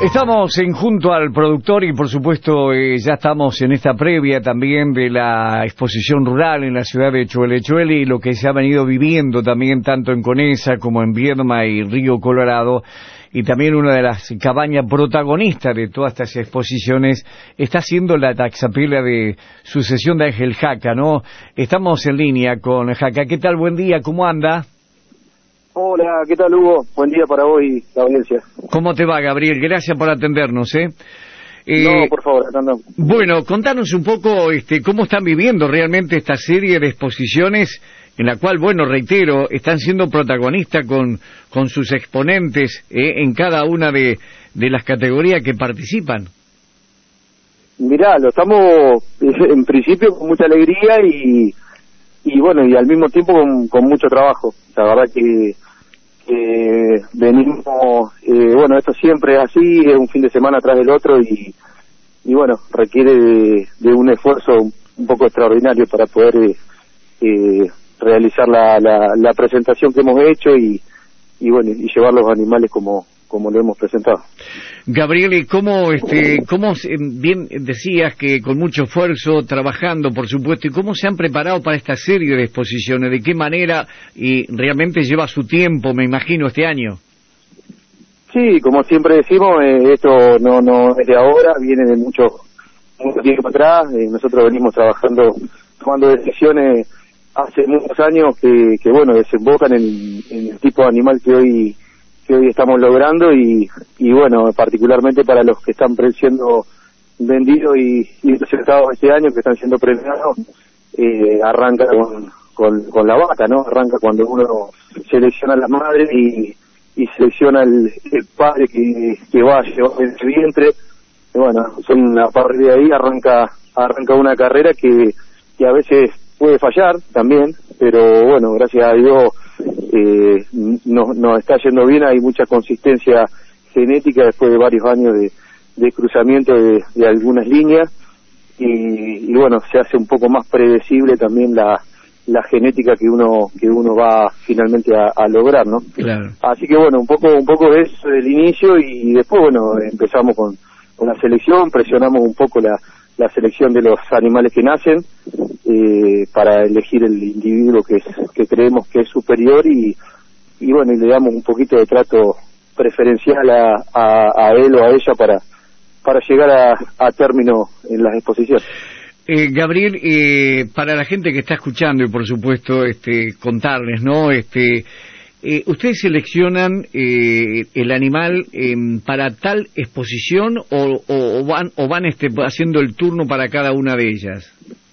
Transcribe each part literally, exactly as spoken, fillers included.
Estamos en junto al productor y por supuesto eh, ya estamos en esta previa también de la exposición rural en la ciudad de Chuelechuele y lo que se ha venido viviendo también tanto en Conesa como en Viedma y Río Colorado, y también una de las cabañas protagonistas de todas estas exposiciones está siendo la taxapela de sucesión de Ángel Jaca, ¿no? Estamos en línea con Jaca. ¿Qué tal? Buen día, ¿cómo anda? Hola, ¿qué tal, Hugo? Buen día para vos y la audiencia. ¿Cómo te va, Gabriel? Gracias por atendernos, ¿eh? eh no, por favor, acá andamos. Bueno, contanos un poco este, cómo están viviendo realmente esta serie de exposiciones en la cual, bueno, reitero, están siendo protagonistas con, con sus exponentes eh, en cada una de, de las categorías que participan. Mirá, lo estamos en principio con mucha alegría y, y bueno, y al mismo tiempo con, con mucho trabajo. La verdad que eh, venimos, eh, bueno, esto siempre es así, es un fin de semana tras del otro y, y bueno, requiere de, de un esfuerzo un poco extraordinario para poder eh, eh, realizar la, la, la presentación que hemos hecho y, y bueno, y llevar los animales como como lo hemos presentado. Gabriel, ¿cómo, este, cómo bien decías que con mucho esfuerzo, trabajando, por supuesto, y cómo se han preparado para esta serie de exposiciones? ¿De qué manera y realmente lleva su tiempo, me imagino, este año? Sí, como siempre decimos, eh, esto no no es de ahora, viene de mucho, mucho tiempo atrás. Eh, nosotros venimos trabajando, tomando decisiones hace muchos años que, que bueno, desembocan en, en el tipo de animal que hoy que hoy estamos logrando y, y bueno, particularmente para los que están siendo vendidos y, y presentados este año, que están siendo premiados, eh, arranca con, con, con la vaca, ¿no? Arranca cuando uno selecciona a la madre y, y selecciona el, el padre que, que va a llevar en el vientre. Y bueno, son, a partir de ahí arranca arranca una carrera que, que a veces puede fallar también, pero bueno, gracias a Dios eh, nos, nos está yendo bien, hay mucha consistencia genética después de varios años de, de cruzamiento de, de algunas líneas y, y bueno, se hace un poco más predecible también la, la genética que uno que uno va finalmente a, a lograr, ¿no? Claro. Así que bueno, un poco un poco de eso del inicio y después bueno, empezamos con, con la selección, presionamos un poco la la selección de los animales que nacen eh, para elegir el individuo que es, que creemos que es superior y, y bueno, y le damos un poquito de trato preferencial a, a, a él o a ella para para llegar a, a término en las exposiciones. Eh, Gabriel, eh, para la gente que está escuchando y por supuesto este contarles, ¿no? Este Eh, ¿Ustedes seleccionan eh, el animal eh, para tal exposición o, o, o van, o van este, haciendo el turno para cada una de ellas?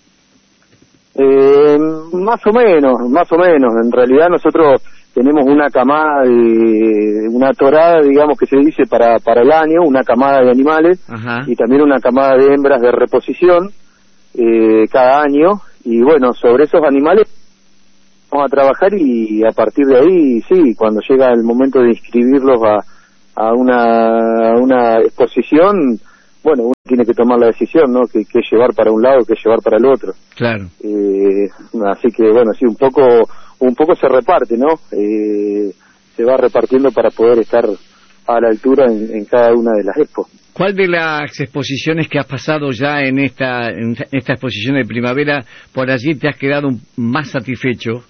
Eh, más o menos, más o menos. En realidad nosotros tenemos una camada, de, una torada, digamos que se dice, para, para el año, una camada de animales. Ajá. Y también una camada de hembras de reposición eh, cada año. Y bueno, sobre esos animales vamos a trabajar y a partir de ahí, sí, cuando llega el momento de inscribirlos a, a, una, a una exposición, bueno, uno tiene que tomar la decisión, ¿no? Que, que llevar para un lado, que llevar para el otro. Claro. Eh, así que, bueno, sí, un poco un poco se reparte, ¿no? Eh, se va repartiendo para poder estar a la altura en, en cada una de las expos. ¿Cuál de las exposiciones que has pasado ya en esta, en esta exposición de primavera, por allí te has quedado más satisfecho?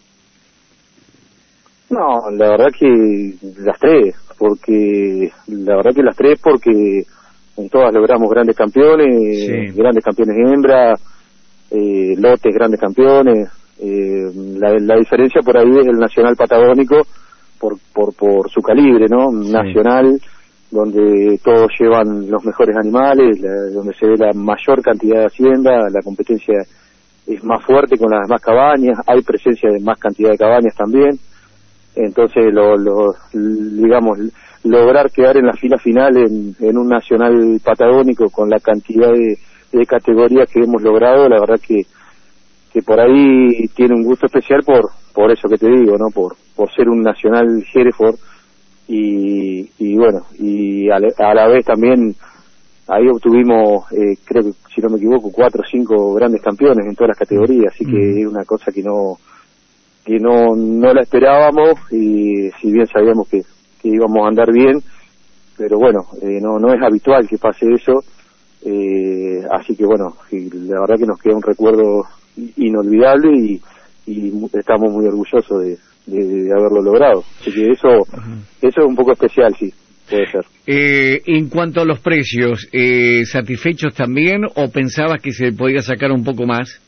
No, la verdad que las tres, porque la verdad que las tres porque en todas logramos grandes campeones, sí. Grandes campeones hembra, eh, lotes grandes campeones. Eh, la, la diferencia por ahí es el nacional patagónico por por por su calibre, ¿no? Sí. Nacional, donde todos llevan los mejores animales, la, donde se ve la mayor cantidad de hacienda, la competencia es más fuerte con las más cabañas, hay presencia de más cantidad de cabañas también. Entonces, lo, lo, digamos, lograr quedar en la fila final en, en un nacional patagónico con la cantidad de, de categorías que hemos logrado, la verdad que que por ahí tiene un gusto especial por por eso que te digo, ¿no? Por por ser un nacional Hereford y, y bueno, y a la, a la vez también ahí obtuvimos, eh, creo que si no me equivoco, cuatro o cinco grandes campeones en todas las categorías, así que es una cosa que no que no no la esperábamos y si bien sabíamos que, que íbamos a andar bien, pero bueno, eh, no no es habitual que pase eso, eh, así que bueno, la verdad que nos queda un recuerdo inolvidable y, y estamos muy orgullosos de, de, de haberlo logrado, así que eso uh-huh. eso es un poco especial, sí, puede ser. Eh, en cuanto a los precios, eh, ¿satisfechos también o pensabas que se podía sacar un poco más?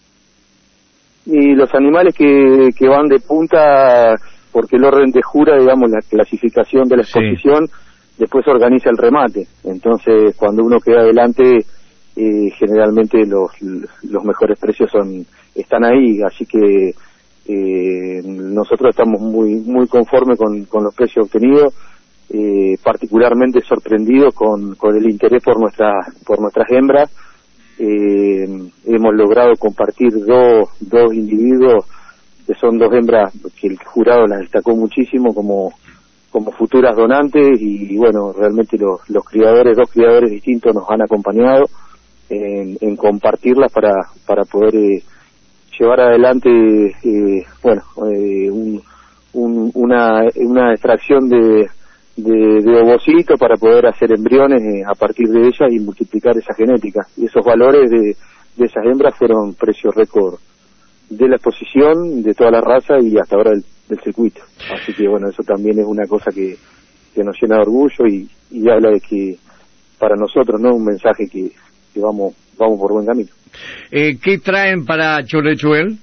Y los animales que, que van de punta, porque el orden de jura, digamos, la clasificación de la exposición, sí. Después organiza el remate. Entonces, cuando uno queda adelante, eh, generalmente los los mejores precios son están ahí. Así que eh, nosotros estamos muy muy conformes con, con los precios obtenidos, eh, particularmente sorprendidos con, con el interés por nuestras por nuestras hembras. Eh, hemos logrado compartir dos dos individuos que son dos hembras que el jurado las destacó muchísimo como como futuras donantes y, y bueno, realmente los los criadores, dos criadores distintos nos han acompañado en, en compartirlas para para poder eh, llevar adelante eh, bueno eh, un, un, una una extracción de de, de ovocitos para poder hacer embriones eh, a partir de ellas y multiplicar esa genética. Y esos valores de, de esas hembras fueron precios récord de la exposición, de toda la raza y hasta ahora del, del circuito. Así que bueno, eso también es una cosa que, que nos llena de orgullo y, y habla de que para nosotros, ¿no? Un mensaje que, que vamos vamos por buen camino. Eh, ¿Qué traen para Cholechuel?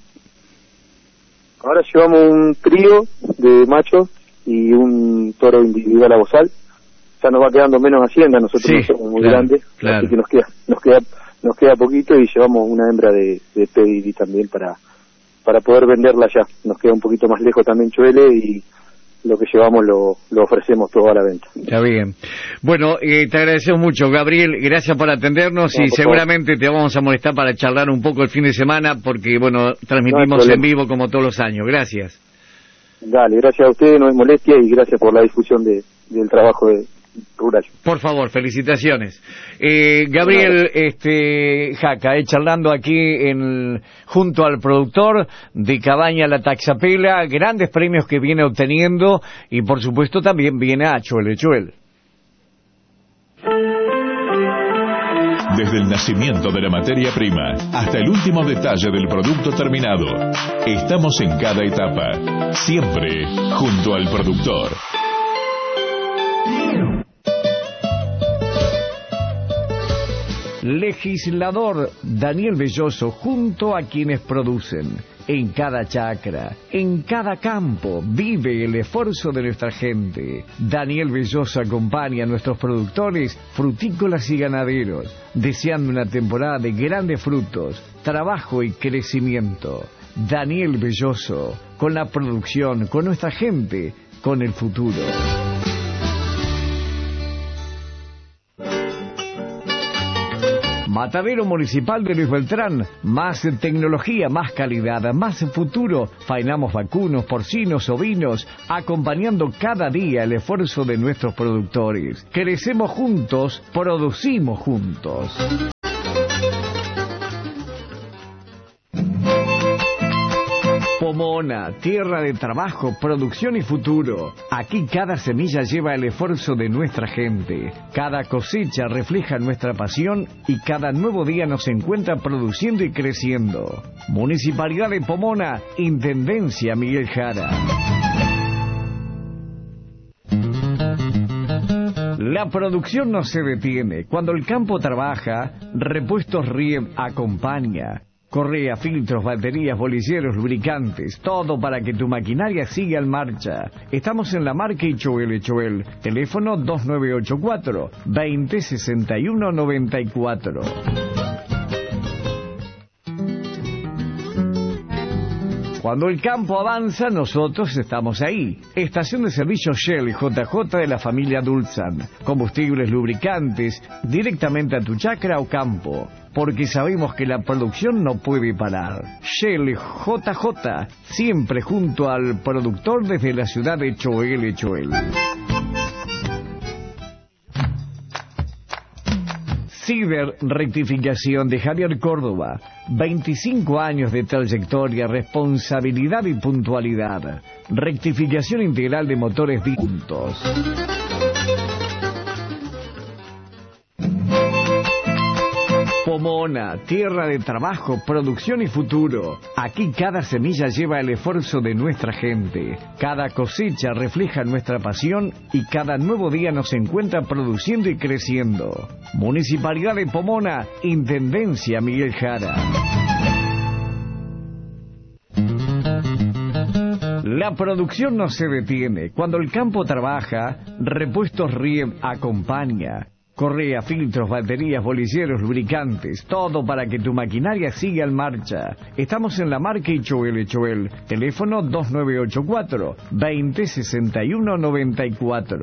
Ahora llevamos un trío de machos y un toro individual a bozal. Ya nos va quedando menos hacienda, nosotros sí, no somos muy claro, grandes, claro. Así que nos queda nos queda nos queda poquito y llevamos una hembra de, de pedigree también para para poder venderla ya. Nos queda un poquito más lejos también Chuele y lo que llevamos lo, lo ofrecemos todo a la venta. Está bien. Bueno, eh, te agradecemos mucho, Gabriel, gracias por atendernos no, y por seguramente favor. Te vamos a molestar para charlar un poco el fin de semana porque, bueno, transmitimos no en vivo como todos los años. Gracias. Dale, gracias a ustedes, no es molestia y gracias por la difusión de, del trabajo de rural. Por favor, felicitaciones. Eh, Gabriel este, Jaca, eh, charlando aquí en, junto al productor de Cabaña La Taxapela, grandes premios que viene obteniendo y por supuesto también viene a Cholechuel. Desde el nacimiento de la materia prima hasta el último detalle del producto terminado, estamos en cada etapa, siempre junto al productor. Legislador Daniel Belloso junto a quienes producen. En cada chacra, en cada campo, vive el esfuerzo de nuestra gente. Daniel Belloso acompaña a nuestros productores frutícolas y ganaderos, deseando una temporada de grandes frutos, trabajo y crecimiento. Daniel Belloso, con la producción, con nuestra gente, con el futuro. Matadero Municipal de Luis Beltrán, más tecnología, más calidad, más futuro. Faenamos vacunos, porcinos, ovinos, acompañando cada día el esfuerzo de nuestros productores. Crecemos juntos, producimos juntos. Pomona, tierra de trabajo, producción y futuro. Aquí cada semilla lleva el esfuerzo de nuestra gente. Cada cosecha refleja nuestra pasión y cada nuevo día nos encuentra produciendo y creciendo. Municipalidad de Pomona, Intendencia Miguel Jara. La producción no se detiene. Cuando el campo trabaja, Repuestos Riem acompaña. Correa, filtros, baterías, bolilleros, lubricantes, todo para que tu maquinaria siga en marcha. Estamos en la marca Ichoel Echoel. Teléfono dos nueve ocho cuatro, veinte sesenta y uno noventa y cuatro. Cuando el campo avanza, nosotros estamos ahí. Estación de servicio Shell J J de la familia Dulzan. Combustibles, lubricantes, directamente a tu chacra o campo. Porque sabemos que la producción no puede parar. Shell J J, siempre junto al productor desde la ciudad de Choel Echoel. Ciber Rectificación de Javier Córdoba. veinticinco años de trayectoria, responsabilidad y puntualidad. Rectificación integral de motores distintos. Pomona, tierra de trabajo, producción y futuro. Aquí cada semilla lleva el esfuerzo de nuestra gente. Cada cosecha refleja nuestra pasión y cada nuevo día nos encuentra produciendo y creciendo. Municipalidad de Pomona, Intendencia Miguel Jara. La producción no se detiene. Cuando el campo trabaja, Repuestos Rieb acompaña. Correa, filtros, baterías, bolilleros, lubricantes, todo para que tu maquinaria siga en marcha. Estamos en la marca Echoel Echoel. Teléfono dos nueve ocho cuatro, veinte sesenta y uno noventa y cuatro.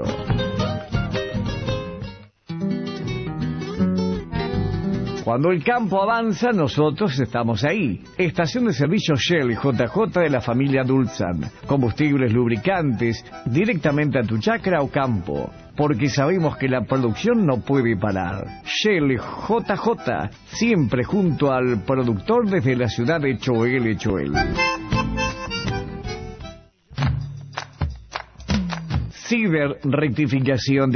Cuando el campo avanza, nosotros estamos ahí. Estación de servicio Shell J J de la familia Dulzan. Combustibles, lubricantes, directamente a tu chacra o campo. Porque sabemos que la producción no puede parar. Shell J J, siempre junto al productor desde la ciudad de Echoel Echoel. Ciber Rectificación de